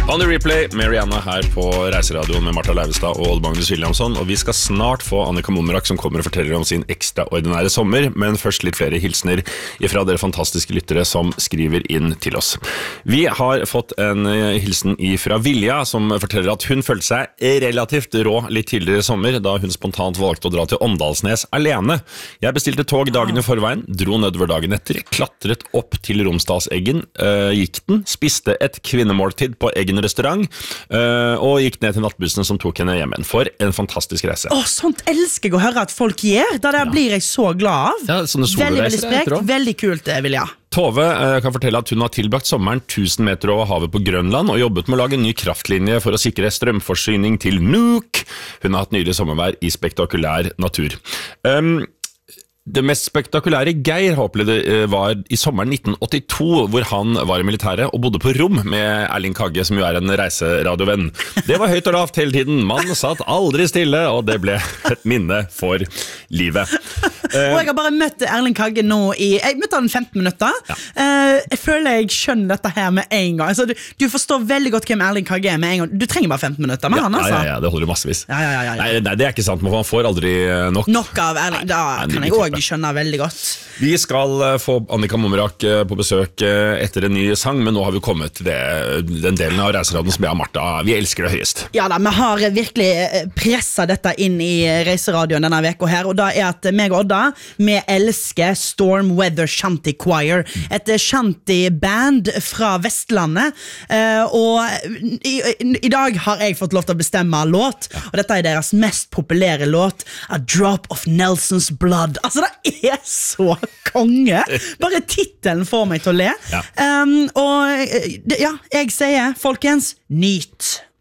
On the replay, Marianne her på Reiseradioen med Martha Leivestad og Odd Magnus Williamson, og vi skal snart få Annika Momrak som kommer og forteller om sin ekstraordinære sommer, men først litt flere hilsner fra dere fantastiske lyttere som skriver inn til oss. Vi har fått en hilsen fra Vilja som forteller at hun følte seg relativt rå litt tidligere i sommer, da hun spontant valgte å dra til Åndalsnes alene. Jeg bestilte tog dagen i forveien, dro nedover dagen etter, klatret opp til Romsdalseggen, gikk den, spiste et kvinnemåltid på Eggen restaurant, og gikk ned til nattbussen som tok henne hjem igjen. For en fantastisk reise. Sånt elsker jeg å høre at folk gjør. Det der blir jeg så glad av. Ja, sånne veldig sprekt, veldig kult, Vilja. Tove kan fortelle at hun har tilbrakt sommeren 1000 meter over havet på Grønland og jobbet med å lage en ny kraftlinje for å sikre strømforsyning til Nuuk. Hun har hatt nydelig sommervær i spektakulær natur. Det mest spektakulære Geir opplevde var i sommeren 1982, hvor han var i militæret og bodde på rom med Erling Kagge, som jo er en reiseradiovenn. Det var høyt og lavt hele tiden, mannen satt aldri stille, og det ble et minne for livet. Og jeg har bare møtt Erling Kagge nå jeg møtte han 15 minutter. Ja. Jeg føler jeg skjønner dette her med en gang. Altså, du forstår veldig godt hvem Erling Kagge er med en gang. Du trenger bare 15 minutter med han, altså. Ja, det holder massevis. Ja. Nei, det er ikke sant, men han får aldri nok. Nok av Erling, da kan jeg også skjønner veldig godt. Vi skal få Annika Momrak på besøk etter en ny sang, men nå har vi kommet til den delen av Reiseradioen som er Martha. Vi elsker det høyest. Ja da, vi har virkelig presset dette inn i Reiseradioen denne veka her, og da er at meg og Odda, vi elsker Storm Weather Shanty Choir, et shanty-band fra Vestlandet, og i dag har jeg fått lov til å bestemme låt, og dette er deres mest populære låt, A Drop of Nelson's Blood. Altså, det er så konge. Bare titelen får meg til å le. Og ja, jeg sier, folkens, nyt.